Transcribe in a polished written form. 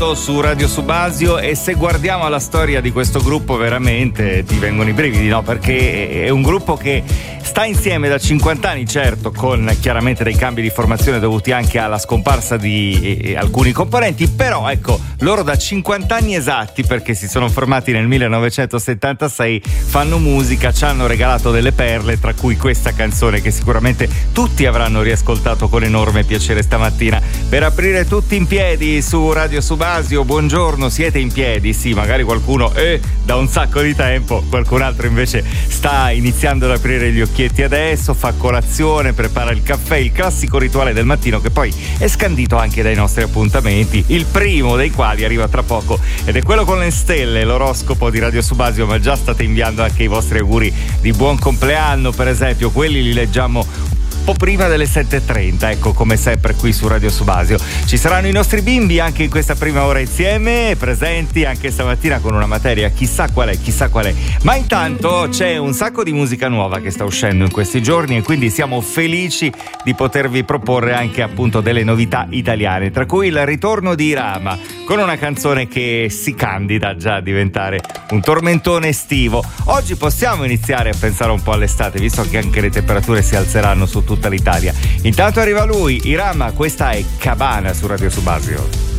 su Radio Subasio, e se guardiamo alla storia di questo gruppo veramente ti vengono i brividi, no? Perché è un gruppo che sta insieme da 50 anni, certo, con chiaramente dei cambi di formazione dovuti anche alla scomparsa di alcuni componenti, però ecco, loro da 50 anni esatti, perché si sono formati nel 1976, fanno musica, ci hanno regalato delle perle, tra cui questa canzone che sicuramente tutti avranno riascoltato con enorme piacere stamattina. Per aprire tutti in piedi su Radio Subasio, buongiorno, siete in piedi? Sì, magari qualcuno da un sacco di tempo, qualcun altro invece sta iniziando ad aprire gli occhietti adesso, fa colazione, prepara il caffè, il classico rituale del mattino che poi è scandito anche dai nostri appuntamenti, il primo dei quali arriva tra poco ed è quello con le stelle, l'oroscopo di Radio Subasio, ma già state inviando anche i vostri auguri di buon compleanno, per esempio, quelli li leggiamo un po' prima delle 7:30, ecco, come sempre qui su Radio Subasio. Ci saranno i nostri bimbi anche in questa prima ora insieme, presenti anche stamattina con una materia chissà qual è. Ma intanto c'è un sacco di musica nuova che sta uscendo in questi giorni e quindi siamo felici di potervi proporre anche appunto delle novità italiane, tra cui il ritorno di Irama con una canzone che si candida già a diventare un tormentone estivo. Oggi possiamo iniziare a pensare un po' all'estate, visto che anche le temperature si alzeranno su tutta l'Italia. Intanto arriva lui, Irama, questa è Cabana su Radio Subasio.